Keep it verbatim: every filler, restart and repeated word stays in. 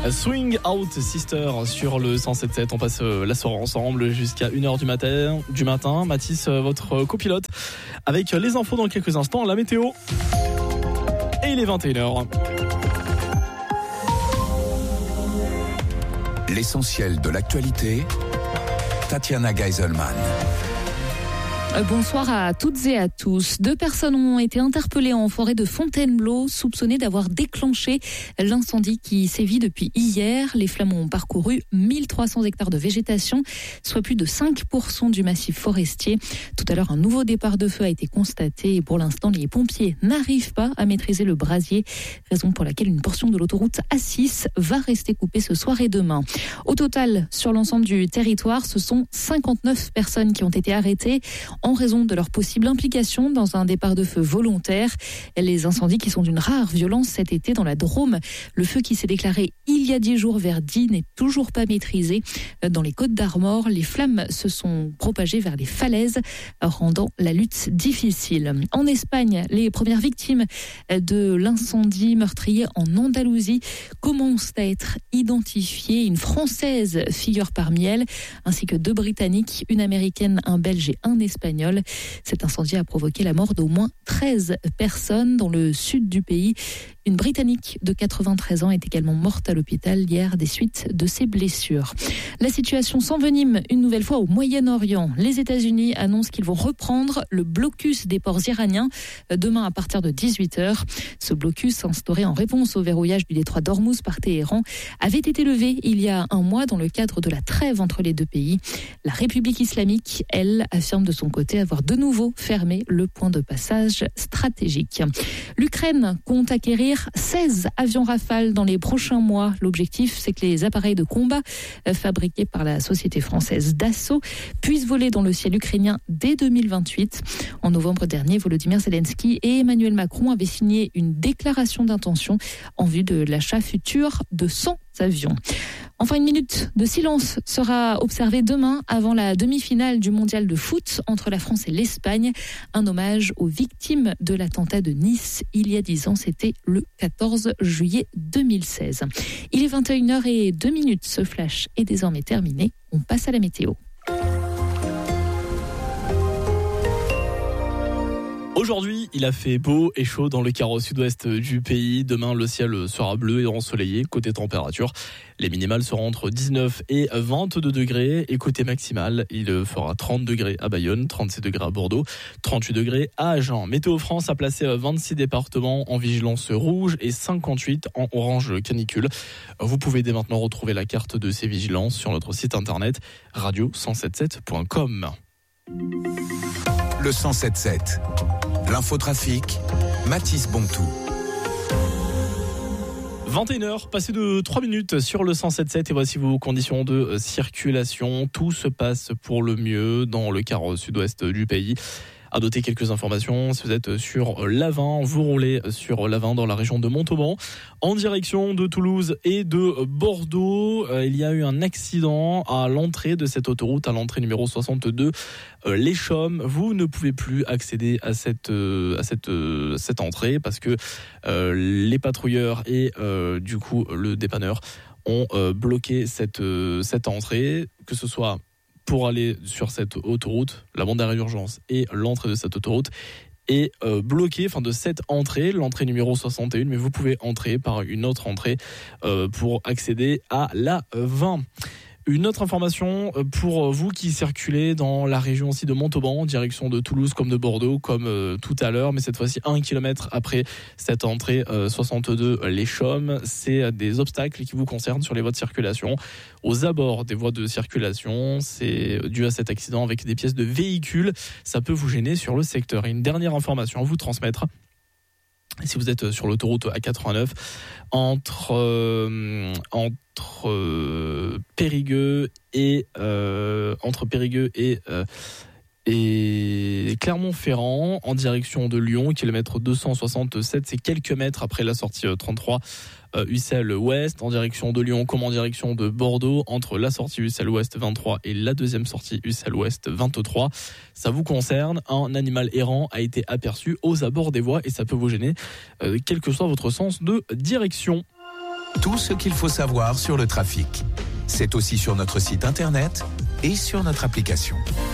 Swing Out Sister sur le cent sept sept. On passe la soirée ensemble jusqu'à une heure du matin. Du matin. Mathis, votre copilote, avec les infos dans quelques instants, la météo. Et il est vingt et une heures. L'essentiel de l'actualité, Tatiana Geiselman. Bonsoir à toutes et à tous. Deux personnes ont été interpellées en forêt de Fontainebleau, soupçonnées d'avoir déclenché l'incendie qui sévit depuis hier. Les flammes ont parcouru mille trois cents hectares de végétation, soit plus de cinq pour cent du massif forestier. Tout à l'heure, un nouveau départ de feu a été constaté et pour l'instant, les pompiers n'arrivent pas à maîtriser le brasier, raison pour laquelle une portion de l'autoroute A six va rester coupée ce soir et demain. Au total, sur l'ensemble du territoire, ce sont cinquante-neuf personnes qui ont été arrêtées en raison de leur possible implication dans un départ de feu volontaire. Les incendies qui sont d'une rare violence cet été dans la Drôme. Le feu qui s'est déclaré il y a dix jours vers Die n'est toujours pas maîtrisé. Dans les Côtes d'Armor, les flammes se sont propagées vers les falaises, rendant la lutte difficile. En Espagne, les premières victimes de l'incendie meurtrier en Andalousie commencent à être identifiées. Une Française figure parmi elles, ainsi que deux Britanniques, une Américaine, un Belge et un Espagnol. Cet incendie a provoqué la mort d'au moins treize personnes dans le sud du pays. Une Britannique de quatre-vingt-treize ans est également morte à l'hôpital hier des suites de ses blessures. La situation s'envenime une nouvelle fois au Moyen-Orient. Les États-Unis annoncent qu'ils vont reprendre le blocus des ports iraniens demain à partir de dix-huit heures. Ce blocus, instauré en réponse au verrouillage du détroit d'Ormuz par Téhéran, avait été levé il y a un mois dans le cadre de la trêve entre les deux pays. La République islamique, elle, affirme de son côté avoir de nouveau fermé le point de passage stratégique. L'Ukraine compte acquérir seize avions Rafale dans les prochains mois. L'objectif, c'est que les appareils de combat fabriqués par la société française Dassault puissent voler dans le ciel ukrainien dès deux mille vingt-huit. En novembre dernier, Volodymyr Zelensky et Emmanuel Macron avaient signé une déclaration d'intention en vue de l'achat futur de cent avions. Enfin, une minute de silence sera observée demain avant la demi-finale du mondial de foot entre la France et l'Espagne. Un hommage aux victimes de l'attentat de Nice il y a dix ans. C'était le quatorze juillet deux mille seize. Il est vingt et une heures zéro deux. Ce flash est désormais terminé. On passe à la météo. Aujourd'hui, il a fait beau et chaud dans le quart au sud-ouest du pays. Demain, le ciel sera bleu et ensoleillé. Côté température, les minimales seront entre dix-neuf et vingt-deux degrés. Et côté maximal, il fera trente degrés à Bayonne, trente-sept degrés à Bordeaux, trente-huit degrés à Agen. Météo France a placé vingt-six départements en vigilance rouge et cinquante-huit en orange canicule. Vous pouvez dès maintenant retrouver la carte de ces vigilances sur notre site internet radio cent soixante-dix-sept point com. Le cent soixante-dix-sept. L'infotrafic, Mathis Bontou. vingt et une heures, passé de trois minutes sur le cent soixante-dix-sept et voici vos conditions de circulation. Tout se passe pour le mieux dans le quart sud-ouest du pays. À noter quelques informations, si vous êtes sur l'Avin, vous roulez sur l'Avin dans la région de Montauban, en direction de Toulouse et de Bordeaux. Il y a eu un accident à l'entrée de cette autoroute, à l'entrée numéro soixante-deux, les Chaumes. Vous ne pouvez plus accéder à cette, à cette, cette entrée parce que euh, les patrouilleurs et euh, du coup le dépanneur ont euh, bloqué cette, euh, cette entrée, que ce soit pour aller sur cette autoroute, la bande d'arrêt d'urgence et l'entrée de cette autoroute est euh, bloquée, enfin de cette entrée, l'entrée numéro soixante et un, mais vous pouvez entrer par une autre entrée euh, pour accéder à la vingt. Une autre information pour vous qui circulez dans la région aussi de Montauban, en direction de Toulouse comme de Bordeaux, comme euh, tout à l'heure, mais cette fois-ci un kilomètre après cette entrée euh, soixante-deux les Chaumes. C'est des obstacles qui vous concernent sur les voies de circulation. Aux abords des voies de circulation, c'est dû à cet accident avec des pièces de véhicules. Ça peut vous gêner sur le secteur. Et une dernière information à vous transmettre. Si vous êtes sur l'autoroute A quatre-vingt-neuf, entre, euh, entre euh, Périgueux et euh, entre Périgueux et euh, et Clermont-Ferrand en direction de Lyon, kilomètre deux cent soixante-sept, c'est quelques mètres après la sortie trente-trois euh, Ussel Ouest, en direction de Lyon comme en direction de Bordeaux, entre la sortie Ussel Ouest vingt-trois et la deuxième sortie Ussel Ouest vingt-trois. Ça vous concerne, un animal errant a été aperçu aux abords des voies et ça peut vous gêner, euh, quel que soit votre sens de direction. Tout ce qu'il faut savoir sur le trafic. C'est aussi sur notre site internet et sur notre application.